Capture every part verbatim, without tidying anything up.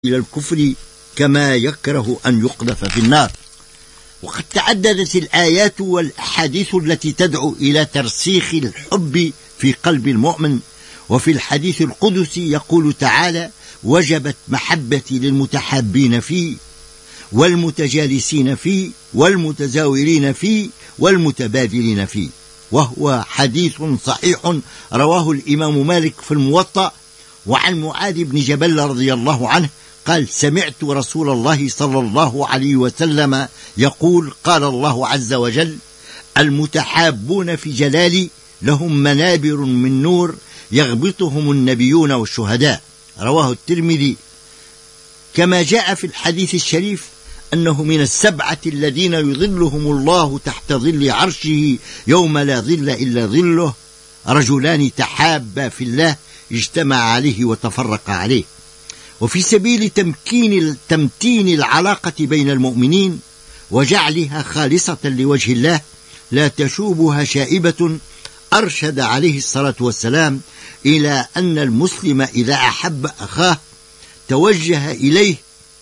إلى الكفر كما يكره أن يقذف في النار. وقد تعددت الآيات والأحاديث التي تدعو إلى ترسيخ الحب في قلب المؤمن. وفي الحديث القدسي يقول تعالى: وجبت محبتي للمتحابين فيه والمتجالسين فيه والمتزاورين فيه والمتبادلين فيه. وهو حديث صحيح رواه الإمام مالك في الموطأ. وعن معاذ بن جبل رضي الله عنه قال: سمعت رسول الله صلى الله عليه وسلم يقول: قال الله عز وجل: المتحابون في جلالي لهم منابر من نور يغبطهم النبيون والشهداء. رواه الترمذي. كما جاء في الحديث الشريف أنه من السبعة الذين يظلهم الله تحت ظل عرشه يوم لا ظل إلا ظله: رجلان تحابا في الله اجتمع عليه وتفرق عليه. وفي سبيل تمكين تمتين العلاقة بين المؤمنين وجعلها خالصة لوجه الله لا تشوبها شائبة، أرشد عليه الصلاة والسلام إلى أن المسلم إذا أحب أخاه توجه إليه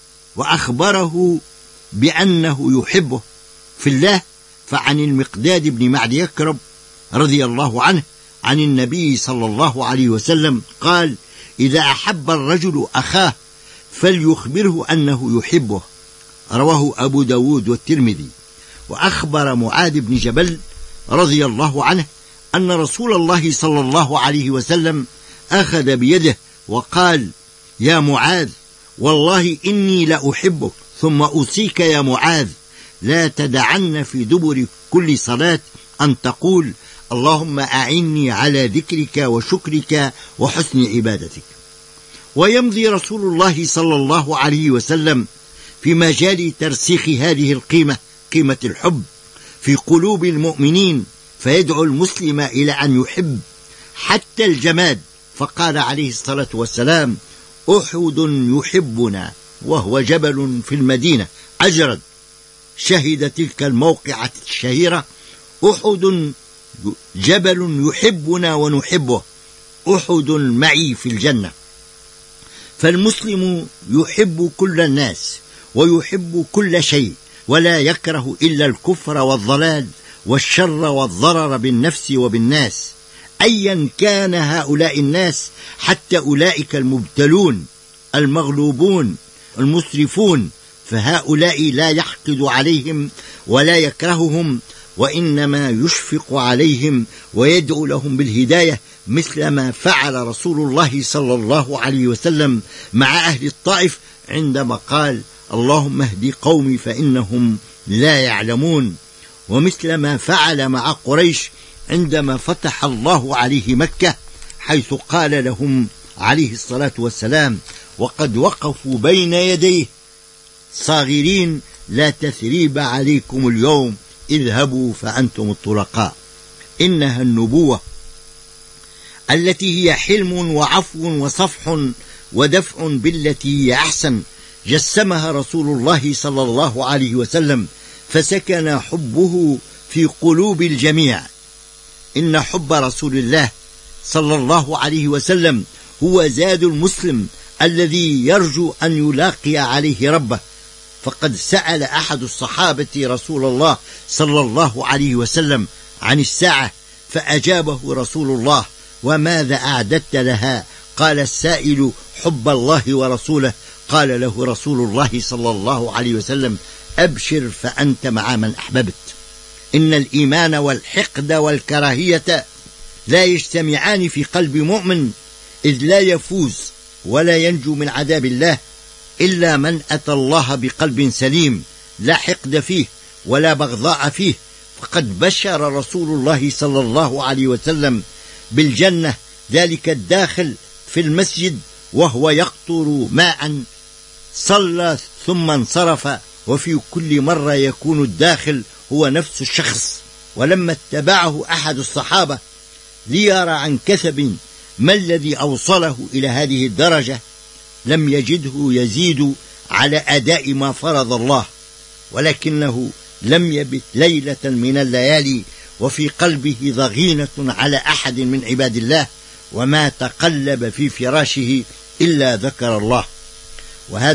وأخبره بأنه يحبه في الله. فعن المقداد بن معد يكرب رضي الله عنه عن النبي صلى الله عليه وسلم قال: إذا أحب الرجل أخاه فليخبره أنه يحبه. رواه أبو داود والترمذي. وأخبر معاذ بن جبل رضي الله عنه أن رسول الله صلى الله عليه وسلم أخذ بيده وقال: يا معاذ، والله إني لأحبك، ثم أوصيك يا معاذ لا تدعن في دبر كل صلاة أن تقول: اللهم أعني على ذكرك وشكرك وحسن عبادتك. ويمضي رسول الله صلى الله عليه وسلم في مجال ترسيخ هذه القيمة، قيمة الحب، في قلوب المؤمنين، فيدعو المسلم إلى أن يحب حتى الجماد. فقال عليه الصلاة والسلام: أحد يحبنا، وهو جبل في المدينة أجرد. شهد تلك الموقعة الشهيرة: أحد جبل يحبنا ونحبه، أحد معي في الجنة. فالمسلم يحب كل الناس ويحب كل شيء، ولا يكره إلا الكفر والضلال والشر والضرر بالنفس وبالناس، أيا كان هؤلاء الناس، حتى أولئك المبتلون المغلوبون المسرفون، فهؤلاء لا يحقد عليهم ولا يكرههم، وإنما يشفق عليهم ويدعو لهم بالهداية، مثل ما فعل رسول الله صلى الله عليه وسلم مع أهل الطائف عندما قال: اللهم اهد قومي فإنهم لا يعلمون. ومثل ما فعل مع قريش عندما فتح الله عليه مكة، حيث قال لهم عليه الصلاة والسلام وقد وقفوا بين يديه صاغرين: لا تثريب عليكم اليوم، اذهبوا فأنتم الطلقاء. إنها النبوة التي هي حلم وعفو وصفح ودفع بالتي هي أحسن، جسمها رسول الله صلى الله عليه وسلم، فسكن حبه في قلوب الجميع. إن حب رسول الله صلى الله عليه وسلم هو زاد المسلم الذي يرجو أن يلاقي عليه ربه. فقد سأل أحد الصحابة رسول الله صلى الله عليه وسلم عن الساعة، فأجابه رسول الله: وماذا أعددت لها؟ قال السائل: حب الله ورسوله. قال له رسول الله صلى الله عليه وسلم: أبشر فأنت مع من أحببت. إن الإيمان والحقد والكراهية لا يجتمعان في قلب مؤمن، إذ لا يفوز ولا ينجو من عذاب الله إلا من أتى الله بقلب سليم، لا حقد فيه ولا بغضاء فيه. فقد بشر رسول الله صلى الله عليه وسلم بالجنة ذلك الداخل في المسجد وهو يقطر ماء، صلى ثم انصرف، وفي كل مرة يكون الداخل هو نفس الشخص. ولما اتبعه أحد الصحابة ليرى عن كثب ما الذي أوصله إلى هذه الدرجة، لم يجده يزيد على أداء ما فرض الله، ولكنه لم يبت ليلة من الليالي وفي قلبه ضغينة على أحد من عباد الله، وما تقلب في فراشه إلا ذكر الله. وهذا